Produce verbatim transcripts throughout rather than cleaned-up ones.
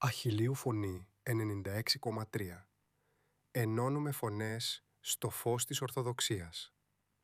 Αχιλλείου Φωνή ενενήντα έξι κόμμα τρία. Ενώνουμε φωνές στο φως της Ορθοδοξίας.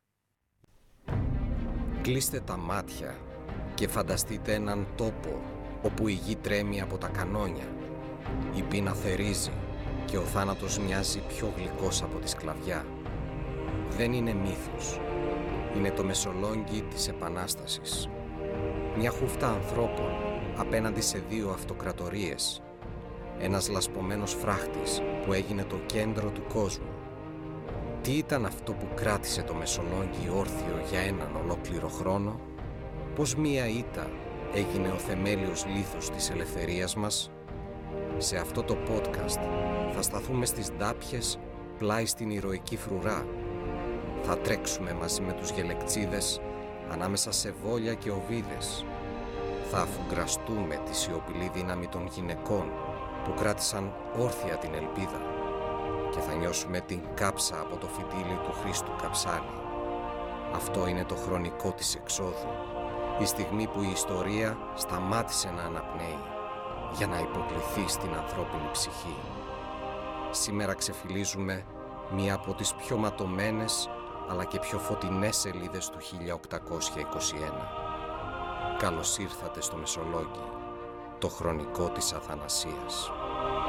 Κλείστε τα μάτια και φανταστείτε έναν τόπο όπου η γη τρέμει από τα κανόνια, η πείνα θερίζει και ο θάνατος μοιάζει πιο γλυκός από τη σκλαβιά. Δεν είναι μύθος. Είναι το Μεσολόγγι της Επανάστασης. Μια χούφτα ανθρώπων απέναντι σε δύο αυτοκρατορίες. Ένας λασπωμένος φράχτης που έγινε το κέντρο του κόσμου. Τι ήταν αυτό που κράτησε το Μεσολόγγι όρθιο για έναν ολόκληρο χρόνο? Πώς μία ήττα έγινε ο θεμέλιος λίθος της ελευθερίας μας? Σε αυτό το podcast θα σταθούμε στις ντάπιες πλάι στην ηρωική φρουρά. Θα τρέξουμε μαζί με τους γελεκτσίδες ανάμεσα σε βόλια και οβίδες. Θα αφουγκραστούμε τη σιωπηλή δύναμη των γυναικών που κράτησαν όρθια την ελπίδα και θα νιώσουμε την κάψα από το φυτίλι του Χρήστου Καψάλη. Αυτό είναι το χρονικό της εξόδου, η στιγμή που η ιστορία σταμάτησε να αναπνέει για να υποκληθεί στην ανθρώπινη ψυχή. Σήμερα ξεφυλίζουμε μία από τις πιο ματωμένες αλλά και πιο φωτεινές σελίδες του χίλια οκτακόσια είκοσι ένα. Καλώς ήρθατε στο Μεσολόγγι, το χρονικό της Αθανασίας.